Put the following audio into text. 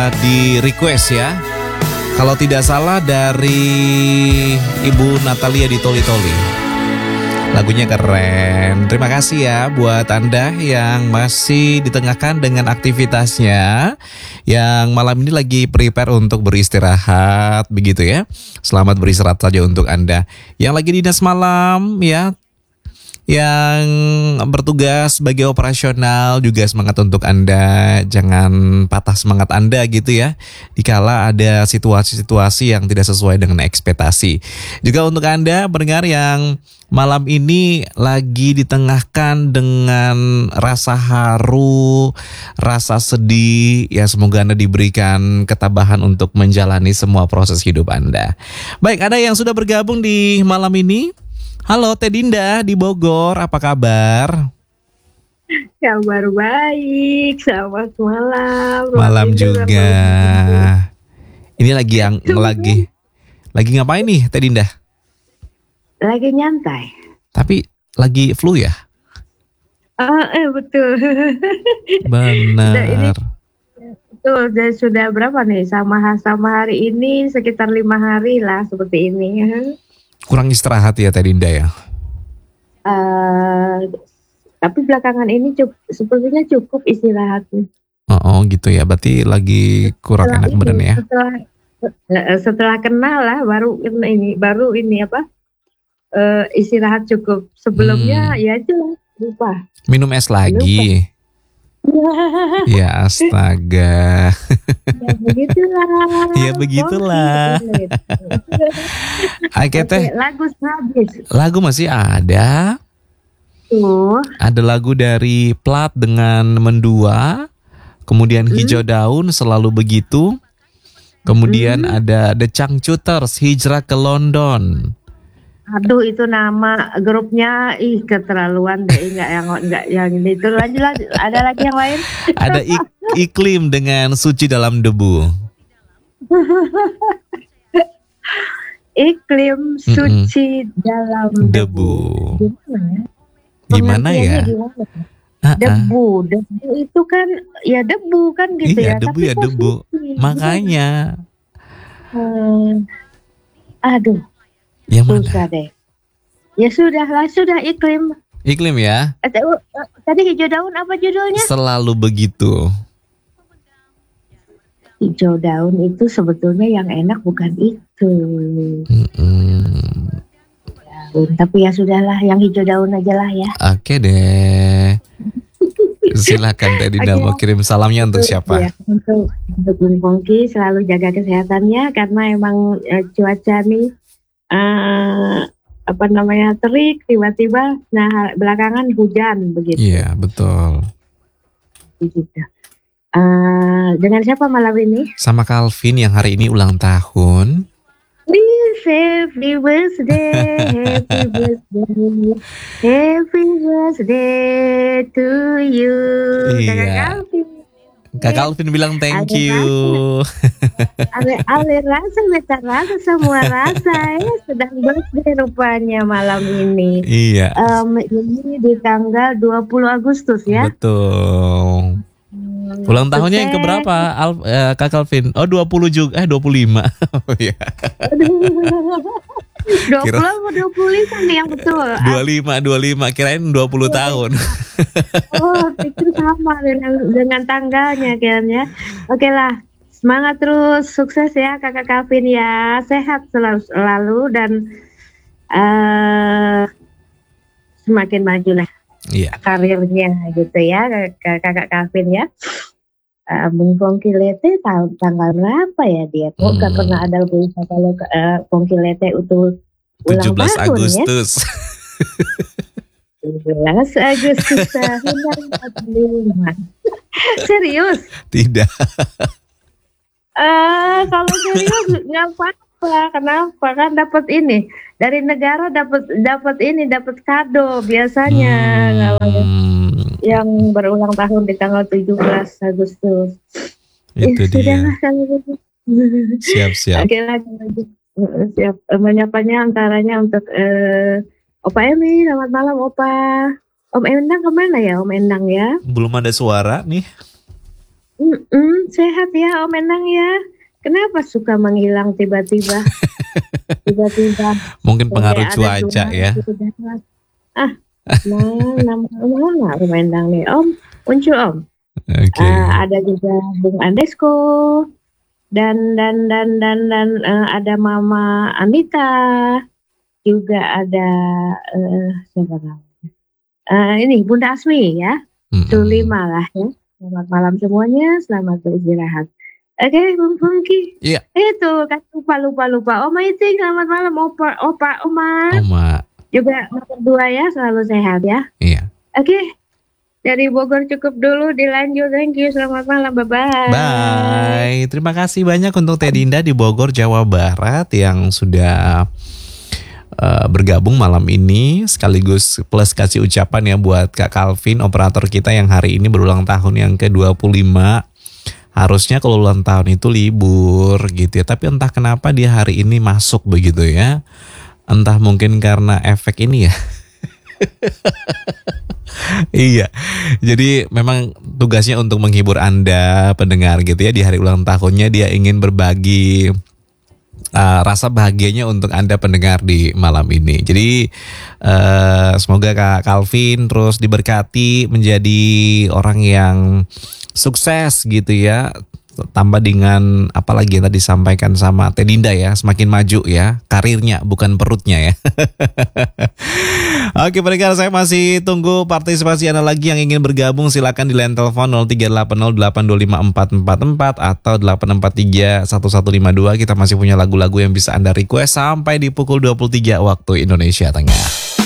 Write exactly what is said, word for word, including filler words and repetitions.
di request ya. Kalau tidak salah dari Ibu Natalia di Toli Toli. Lagunya keren. Terima kasih ya buat Anda yang masih ditengahkan dengan aktivitasnya, yang malam ini lagi prepare untuk beristirahat begitu ya. Selamat beristirahat saja untuk Anda. Yang lagi dinas malam ya, yang bertugas sebagai operasional juga semangat untuk Anda. Jangan patah semangat Anda gitu ya, dikala ada situasi-situasi yang tidak sesuai dengan ekspektasi. Juga untuk Anda pendengar yang malam ini lagi ditengahkan dengan rasa haru, rasa sedih, ya semoga Anda diberikan ketabahan untuk menjalani semua proses hidup Anda. Baik, ada yang sudah bergabung di malam ini. Halo Teh Dinda di Bogor, apa kabar? Kabar baik, selamat malam. Malam juga. Ini lagi yang lagi lagi ngapain nih Teh Dinda? Lagi nyantai. Tapi lagi flu ya? Ah, eh betul. Benar. Betul, dan sudah berapa nih sama sama hari ini sekitar lima hari lah seperti ini. Kurang istirahat ya Teh Dinda ya? Uh, tapi belakangan ini cukup, sepertinya cukup istirahatnya. Oh, oh gitu ya, berarti lagi kurang setelah enak ini, badan ya? Setelah, setelah kenal lah, baru ini, baru ini apa? Uh, istirahat cukup. Sebelumnya hmm. ya jelas lupa. Minum es lagi. Lupa. Ya astaga. Ya begitulah. Ya begitulah. Oke Teh. Lagu habis. Lagu masih ada. Tuh. Ada lagu dari Plat dengan Mendua. Kemudian hmm. Hijau Daun Selalu Begitu. Kemudian hmm. ada The Changcuters Hijrah ke London. Aduh, itu nama grupnya ih keterlaluan deh, enggak yang enggak yang ini itu. Lanjut, lanjut. Ada lagi yang lain? Ada ik- Iklim dengan Suci Dalam Debu. Iklim Suci Mm-mm. Dalam Debu. Debu. Gimana ya? Gimana ya? Uh-uh. Debu, debu itu kan ya debu kan gitu iya, ya. Debu tapi ya debu. Suci. Makanya. Hmm, aduh. Yang mana? Susah deh. Ya sudahlah, sudah iklim. Iklim ya. Tadi Hijau Daun apa judulnya? Selalu Begitu. Hijau Daun itu sebetulnya yang enak bukan itu. Mm-mm. Daun, tapi ya sudahlah, yang Hijau Daun aja lah ya. Oke deh. Silakan Teh Dinda mau kirim salamnya untuk siapa? Ya, untuk untuk Bung Pongki selalu jaga kesehatannya karena emang uh, cuaca nih. Uh, apa namanya terik tiba-tiba, nah belakangan hujan begitu. Iya betul. Begitu. Uh, dengan siapa malam ini? Sama Calvin yang hari ini ulang tahun. Happy birthday, happy birthday, happy birthday to you. Iya. Kak Calvin bilang thank ale you. Ale, ale rasa, beta rasa semua rasa ya sedang birthday rupanya malam ini. Iya. Um, ini di tanggal dua puluh Agustus ya. Betul. Hmm, ulang tahunnya yang keberapa Al, uh, Kak Calvin? Oh dua puluh juga, eh dua puluh lima. Oh iya. dua puluh atau dua puluh lima nih yang betul. dua puluh lima, dua puluh lima, kirain dua puluh tahun. Oh, pikir sama dengan dengan tanggalnya kayaknya. Oke lah, semangat terus, sukses ya Kakak Calvin ya, sehat selalu, selalu dan uh, semakin maju lah yeah. karirnya gitu ya Kakak Calvin ya. Uh, Bung Pongki Lete tahun tanggal berapa ya dia? Kok hmm. gak pernah ada berita kalau uh, Pongki Lete itu tujuh belas Agustus. tujuh belas Agustus tahun empat puluh lima. Serius? Tidak. Uh, kalau serius nggak apa-apa. Kenapa? Kan dapat ini dari negara, dapat dapat ini dapat kado biasanya hmm. kalau yang berulang tahun di tanggal tujuh belas Agustus. Itu ya, dia. Sudah Siap-siap. Oke lagi siap. Menyapanya antaranya untuk uh, Opa Emi, selamat malam Opa. Om Endang kemana ya Om Endang ya? Belum ada suara nih. Mm-mm, sehat ya Om Endang ya. Kenapa suka menghilang tiba-tiba? Tiba-tiba. Mungkin pengaruh Sampai ada cuaca dua ya. gitu dah. Ah, nah, nama mana Om Endang nih Om? Muncul Om. Oke. Uh, ada juga Bung Andesko dan dan dan dan dan uh, ada Mama Anita, juga ada uh, siapa namanya? Uh, ini Bunda Asmi ya. Mm-mm. Itu lima lah ya. Selamat malam semuanya, selamat beristirahat. Oke, Bung Fungki. Iya. Itu kan lupa lupa lupa. Oma Iting, selamat malam. Opa, Opa, Oma. Oma. Juga nomor dua ya, selalu sehat ya. Iya. Oke. Dari Bogor cukup dulu, dilanjut. Thank you, selamat malam, bye-bye. Bye. Terima kasih banyak untuk Teh Dinda di Bogor, Jawa Barat yang sudah uh, bergabung malam ini. Sekaligus plus kasih ucapan ya buat Kak Calvin, operator kita yang hari ini berulang tahun yang ke dua puluh lima. Harusnya kalau ulang tahun itu libur gitu ya. Tapi entah kenapa dia hari ini masuk begitu ya. Entah mungkin karena efek ini ya. Iya, jadi memang tugasnya untuk menghibur Anda pendengar gitu ya. Di hari ulang tahunnya dia ingin berbagi uh, rasa bahagianya untuk Anda pendengar di malam ini. Jadi uh, semoga Kak Calvin terus diberkati menjadi orang yang sukses gitu ya. Tambah dengan apalagi yang tadi disampaikan sama Teh Dinda ya, semakin maju ya karirnya, bukan perutnya ya. Oke pendengar, saya masih tunggu partisipasi Anda lagi yang ingin bergabung. Silakan di line telepon nol tiga delapan nol delapan dua lima empat empat empat atau delapan empat tiga satu satu lima dua. Kita masih punya lagu-lagu yang bisa Anda request sampai di pukul dua puluh tiga waktu Indonesia Tengah.